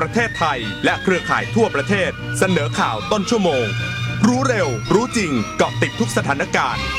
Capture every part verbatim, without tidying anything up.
ประเทศไทยและเครือข่ายทั่วประเทศเสนอข่าวต้นชั่วโมงรู้เร็วรู้จริงเกาะติดทุกสถานการณ์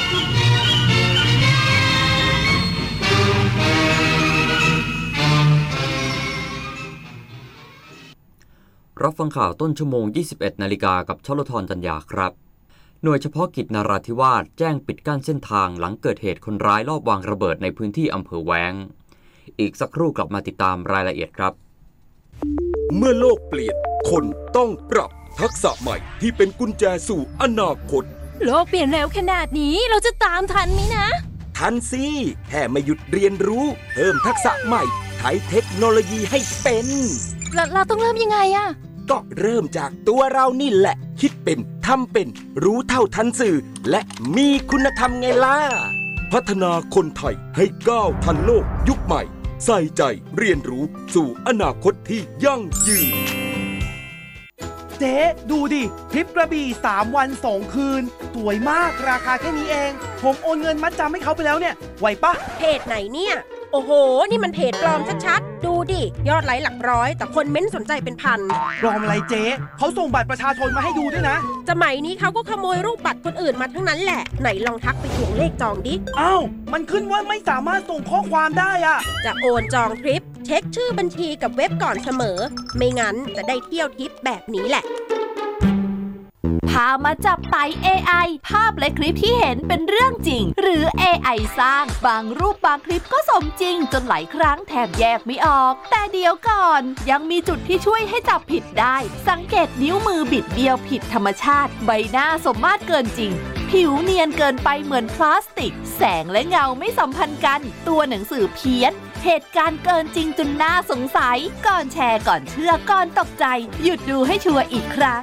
รับฟังข่าวต้นชั่วโมง ยี่สิบเอ็ดนาฬิกากับชลธรจัญญาครับหน่วยเฉพาะกิจนราธิวาสแจ้งปิดกั้นเส้นทางหลังเกิดเหตุคนร้ายลอบวางระเบิดในพื้นที่อำเภอแว้งอีกสักครู่กลับมาติดตามรายละเอียดครับเมื่อโลกเปลี่ยนคนต้องปรับทักษะใหม่ที่เป็นกุญแจสู่อนาคตโลกเปลี่ยนเร็วขนาดนี้เราจะตามทันไหมนะทันสิแค่ไม่หยุดเรียนรู้เพิ่มทักษะใหม่ใช้เทคโนโลยีให้เป็นเราเราต้องเริ่มยังไงอะก็เริ่มจากตัวเรานี่แหละคิดเป็นทำเป็นรู้เท่าทันสื่อและมีคุณธรรมไงล่ะพัฒนาคนไทยให้ก้าวทันโลกยุคใหม่ใส่ใจเรียนรู้สู่อนาคตที่ยั่งยืนเจ๊ดูดิทริปกระบี่สามวันสองคืนสวยมากราคาแค่นี้เองผมโอนเงินมัดจำให้เขาไปแล้วเนี่ยไหวปะเพจไหนเนี่ยโอ้โหนี่มันเพจปลอมชัดๆดูดิยอดไลค์หลักร้อยแต่คนเม้นสนใจเป็นพันปลอมอะไรเจ๊เขาส่งบัตรประชาชนมาให้ดูด้วยนะสมัยนี้เขาก็ขโมยรูปบัตรคนอื่นมาทั้งนั้นแหละไหนลองทักไปทวงเลขจองดิอ้าวมันขึ้นว่าไม่สามารถส่งข้อความได้อะจะโอนจองทริปเช็คชื่อบัญชีกับเว็บก่อนเสมอไม่งั้นจะได้เที่ยวทริปแบบนี้แหละพามาจับไต่ เอ ไอ ภาพและคลิปที่เห็นเป็นเรื่องจริงหรือ เอ ไอ สร้างบางรูปบางคลิปก็สมจริงจนหลายครั้งแทบแยกไม่ออกแต่เดี๋ยวก่อนยังมีจุดที่ช่วยให้จับผิดได้สังเกตนิ้วมือบิดเบี้ยวผิดธรรมชาติใบหน้าสมมาตรเกินจริงผิวเนียนเกินไปเหมือนพลาสติกแสงและเงาไม่สัมพันธ์กันตัวหนังสือเพี้ยนเหตุการณ์เกินจริงจนน่าสงสัยก่อนแชร์ก่อนเชื่อก่อนตกใจหยุดดูให้ชัวร์อีกครั้ง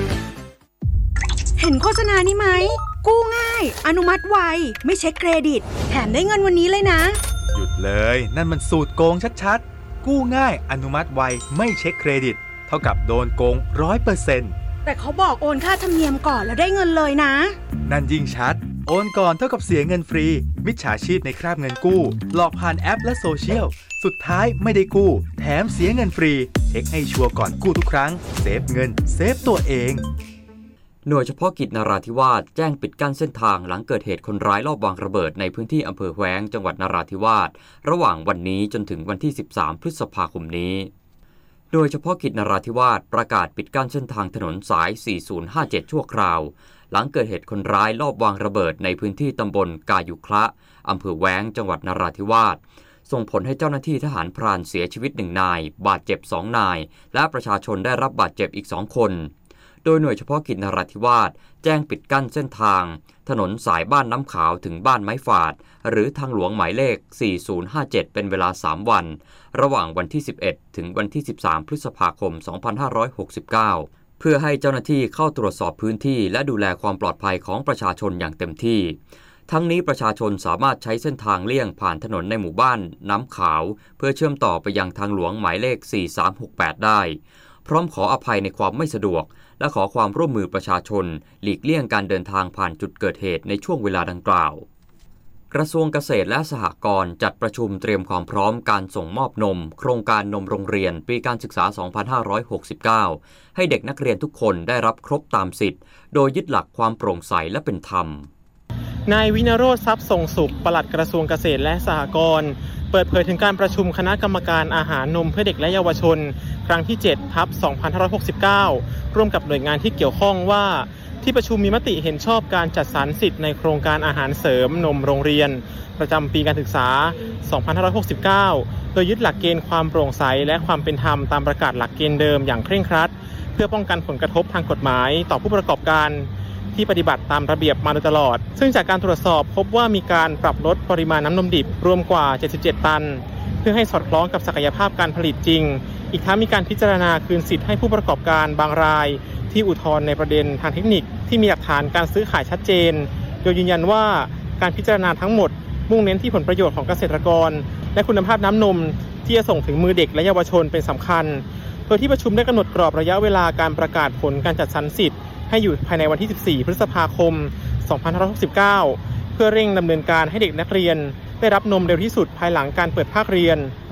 เห็นโฆษณานี้ไหมกู้ง่ายอนุมัติไวไม่เช็คเครดิตแถมได้เงินวันนี้เลยนะหยุดเลยนั่นมันสูตรโกงชัดๆกู้ง่ายอนุมัติไวไม่เช็คเครดิตเท่ากับโดนโกง ร้อยเปอร์เซ็นต์แต่เขาบอกโอนค่าธรรมเนียมก่อนแล้วได้เงินเลยนะนั่นยิ่งชัดโอนก่อนเท่ากับเสียเงินฟรีมิจฉาชีพในคราบเงินกู้หลอกผ่านแอปและโซเชียลสุดท้ายไม่ได้กู้แถมเสียเงินฟรีเช็คให้ชัวร์ก่อนกู้ทุกครั้งเซฟเงินเซฟตัวเองหน่วยเฉพาะกิจนราธิวาสแจ้งปิดกั้นเส้นทางหลังเกิดเหตุคนร้ายลอบวางระเบิดในพื้นที่อำเภอแว้งจังหวัดนราธิวาสระหว่างวันนี้จนถึงวันที่สิบสามพฤษภาคมนี้โดยเฉพาะกิจนราธิวาสประกาศปิดกั้นเส้นทางถนนสายสี่ศูนย์ห้าเจ็ดชั่วคราวหลังเกิดเหตุคนร้ายลอบวางระเบิดในพื้นที่ตำบลกายุคละอำเภอแว้งจังหวัดนราธิวาสส่งผลให้เจ้าหน้าที่ทหารพรานเสียชีวิตหนึ่งนายบาดเจ็บสองนายและประชาชนได้รับบาดเจ็บอีกสองคนโดยหน่วยเฉพาะกิจนราธิวาสแจ้งปิดกั้นเส้นทางถนนสายบ้านน้ำขาวถึงบ้านไม้ฝาดหรือทางหลวงหมายเลขสี่ศูนย์ห้าเจ็ดเป็นเวลาสามวันระหว่างวันที่สิบเอ็ดถึงวันที่สิบสามพฤษภาคมสองพันห้าร้อยหกสิบเก้าเพื่อให้เจ้าหน้าที่เข้าตรวจสอบพื้นที่และดูแลความปลอดภัยของประชาชนอย่างเต็มที่ทั้งนี้ประชาชนสามารถใช้เส้นทางเลี่ยงผ่านถนนในหมู่บ้านน้ำขาวเพื่อเชื่อมต่อไปยังทางหลวงหมายเลขสี่สามหกแปดได้พร้อมขออภัยในความไม่สะดวกและขอความร่วมมือประชาชนหลีกเลี่ยงการเดินทางผ่านจุดเกิดเหตุในช่วงเวลาดังกล่าวกระทรวงเกษตรและสหกรณ์จัดประชุมเตรียมความพร้อมการส่งมอบนมโครงการนมโรงเรียนปีการศึกษาสองพันห้าร้อยหกสิบเก้าให้เด็กนักเรียนทุกคนได้รับครบตามสิทธิ์โดยยึดหลักความโปร่งใสและเป็นธรรมนายวินโรจน์ทรัพย์ทรงสุขปลัดกระทรวงเกษตรและสหกรณ์เปิดเผยถึงการประชุมคณะกรรมการอาหารนมเพื่อเด็กและเยาวชนครั้งที่เจ็ดทับสองพันห้าร้อยหกสิบเก้าร่วมกับหน่วยงานที่เกี่ยวข้องว่าที่ประชุมมีมติเห็นชอบการจัดสรรสิทธิ์ในโครงการอาหารเสริมนมโรงเรียนประจำปีการศึกษาสองพันห้าร้อยหกสิบเก้าโดยยึดหลักเกณฑ์ความโปร่งใสและความเป็นธรรมตามประกาศหลักเกณฑ์เดิมอย่างเคร่งครัดเพื่อป้องกันผลกระทบทางกฎหมายต่อผู้ประกอบการที่ปฏิบัติตามระเบียบมาโดยตลอดซึ่งจากการตรวจสอบพบว่ามีการปรับลดปริมาณน้ำนมดิบรวมกว่าเจ็ดสิบเจ็ดตันเพื่อให้สอดคล้องกับศักยภาพการผลิตจริงอีกทั้งมีการพิจารณาคืนสิทธิ์ให้ผู้ประกอบการบางรายที่อุทธรณ์ในประเด็นทางเทคนิคที่มีหลักฐานการซื้อขายชัดเจนโดยยืนยันว่าการพิจารณาทั้งหมดมุ่งเน้นที่ผลประโยชน์ของเกษตรกรและคุณภาพน้ำนมที่จะส่งถึงมือเด็กและเยาวชนเป็นสำคัญโดยที่ประชุมได้กำหนดกรอบระยะเวลาการประกาศผลการจัดสรรสิทธิ์ให้อยู่ภายในวันที่สิบสี่พฤษภาคมสองพันห้าร้อยหกสิบเก้าเพื่อเร่งดำเนินการให้เด็กนักเรียนได้รับนมเร็วที่สุดภายหลังการเปิดภาคเรียน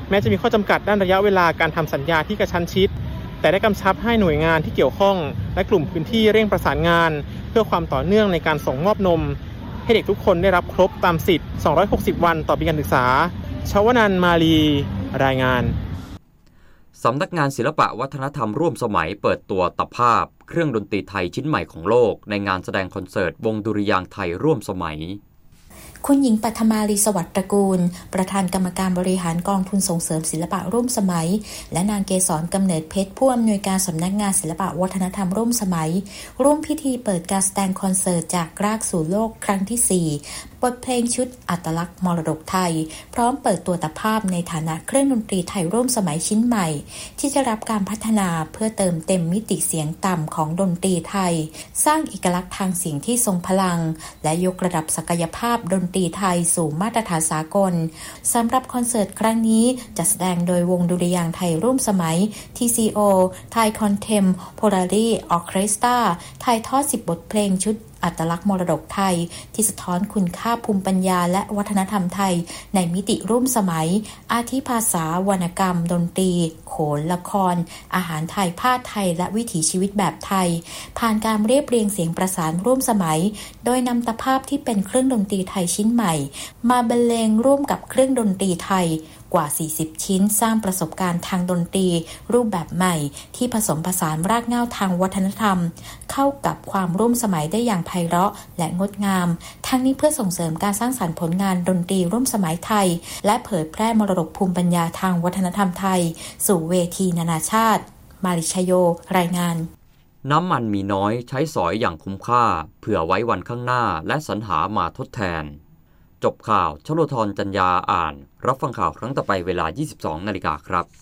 แม้จะมีข้อจำกัดด้านระยะเวลาการทำสัญญาที่กระชั้นชิดแต่ได้กำชับให้หน่วยงานที่เกี่ยวข้องและกลุ่มพื้นที่เร่งประสานงานเพื่อความต่อเนื่องในการส่งมอบนมให้เด็กทุกคนได้รับครบตามสิทธิ์สองร้อยหกสิบวันต่อปีการศึกษาชวนันท์มาลีรายงานสำนักงานศิลปะวัฒนธรรมร่วมสมัยเปิดตัวตภาพเครื่องดนตรีไทยชิ้นใหม่ของโลกในงานแสดงคอนเสิร์ตวงดุริยางค์ไทยร่วมสมัยคุณหญิงปัทมาลีสวัสดิ์ตระกูลประธานกรรมการบริหารกองทุนส่งเสริมศิลปะร่วมสมัยและนางเกษรกำเนิดเพชรผู้อำนวยการสำนักงานศิลปะวัฒนธรรมร่วมสมัยร่วมพิธีเปิดการแสดงคอนเสิร์ตจากรากสู่โลกครั้งที่สี่บทเพลงชุดอัตลักษณ์มรดกไทยพร้อมเปิดตัวตภาพในฐานะเครื่องดนตรีไทยร่วมสมัยชิ้นใหม่ที่จะรับการพัฒนาเพื่อเติมเต็มมิติเสียงต่ำของดนตรีไทยสร้างเอกลักษณ์ทางเสียงที่ทรงพลังและยกระดับศักยภาพดนตรีไทยสู่มาตรฐานสากลสำหรับคอนเสิร์ตครั้งนี้จะแสดงโดยวงดุริยางค์ไทยร่วมสมัย ที ซี โอ Thai Contemporary Orchestra ถ่ายทอดสิบบทเพลงชุดอัตลักษณ์มรดกไทยที่สะท้อนคุณค่าภูมิปัญญาและวัฒนธรรมไทยในมิติร่วมสมัยอาทิภาษาวรรณกรรมดนตรีโขนละครอาหารไทยผ้าไทยและวิถีชีวิตแบบไทยผ่านการเรียบเรียงเสียงประสานร่วมสมัยโดยนำตภาพที่เป็นเครื่องดนตรีไทยชิ้นใหม่มาบรรเลงร่วมกับเครื่องดนตรีไทยกว่าสี่สิบชิ้นสร้างประสบการณ์ทางดนตรีรูปแบบใหม่ที่ผสมผสานรากเหง้าทางวัฒนธรรมเข้ากับความร่วมสมัยได้อย่างไพเราะและงดงามทั้งนี้เพื่อส่งเสริมการสร้างสรรค์ผลงานดนตรีร่วมสมัยไทยและเผยแพร่มรดกภูมิปัญญาทางวัฒนธรรมไทยสู่เวทีนานาชาติมาริชโยรายงานน้ำมันมีน้อยใช้สอยอย่างคุ้มค่าเผื่อไว้วันข้างหน้าและสรรหามาทดแทนจบข่าวชโลธรจัญญาอ่านรับฟังข่าวครั้งต่อไปเวลา ยี่สิบสองนาฬิกา นครับ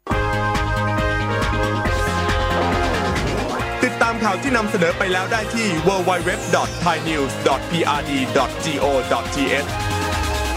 ติดตามข่าวที่นำเสนอไปแล้วได้ที่ ดับเบิลยู ดับเบิลยู ดับเบิลยู ดอท ไทยนิวส์ ดอท พี อาร์ ดี ดอท จี โอ ดอท ที เอช